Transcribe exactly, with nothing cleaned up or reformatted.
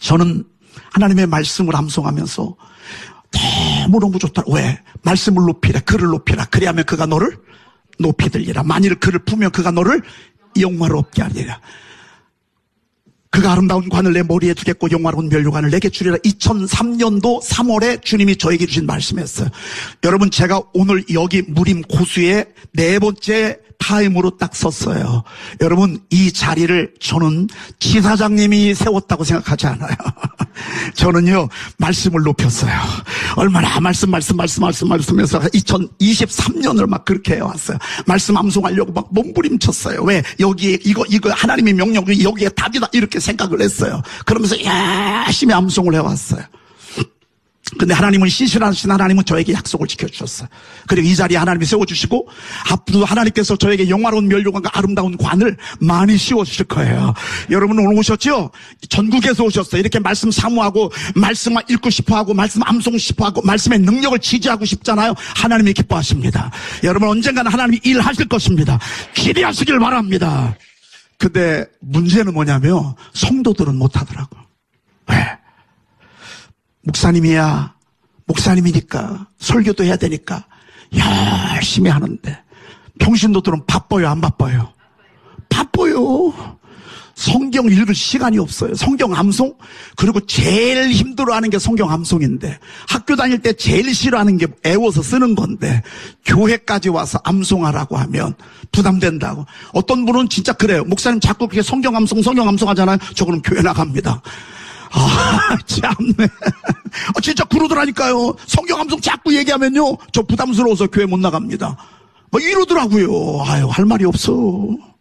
저는 하나님의 말씀을 암송하면서 너무너무 좋다. 왜? 말씀을 높이라, 그를 높이라. 그리하면 그가 너를 높이 들리라. 만일 그를 품으면 그가 너를 영화롭게 하리라. 그가 아름다운 관을 내 머리에 두겠고 영화로운 면류관을 내게 주리라. 이천삼 년도 삼월에 주님이 저에게 주신 말씀이었어요. 여러분, 제가 오늘 여기 무림 고수의 네 번째 타임으로 딱 섰어요. 여러분, 이 자리를 저는 지사장님이 세웠다고 생각하지 않아요. 저는요, 말씀을 높였어요. 얼마나 말씀, 말씀, 말씀, 말씀, 말씀해서 이천이십삼 년을 막 그렇게 해왔어요. 말씀 암송하려고 막 몸부림쳤어요. 왜? 여기에, 이거, 이거 하나님의 명령이 여기에 답이다. 이렇게 생각을 했어요. 그러면서 열심히 암송을 해왔어요. 근데 하나님은 신실하신 하나님은 저에게 약속을 지켜주셨어요. 그리고 이 자리에 하나님이 세워주시고 앞으로 하나님께서 저에게 영화로운 면류관과 아름다운 관을 많이 씌워주실 거예요. 여러분 오늘 오셨죠? 전국에서 오셨어요. 이렇게 말씀 사모하고 말씀만 읽고 싶어하고 말씀 암송 싶어하고 말씀의 능력을 지지하고 싶잖아요. 하나님이 기뻐하십니다. 여러분 언젠가는 하나님이 일하실 것입니다. 기대하시길 바랍니다. 근데 문제는 뭐냐면 성도들은 못하더라고요. 왜? 목사님이야, 목사님이니까 설교도 해야 되니까 열심히 하는데 평신도들은 바빠요, 안 바빠요? 바빠요. 성경 읽을 시간이 없어요. 성경 암송? 그리고 제일 힘들어하는 게 성경 암송인데 학교 다닐 때 제일 싫어하는 게 애워서 쓰는 건데 교회까지 와서 암송하라고 하면 부담된다고. 어떤 분은 진짜 그래요. 목사님 자꾸 그렇게 성경 암송 성경 암송 하잖아요. 저 그럼 교회 나갑니다. 아, 참네. 아, 진짜 그러더라니까요. 성경 암송 자꾸 얘기하면요. 저 부담스러워서 교회 못 나갑니다. 뭐 이러더라고요. 아유, 할 말이 없어.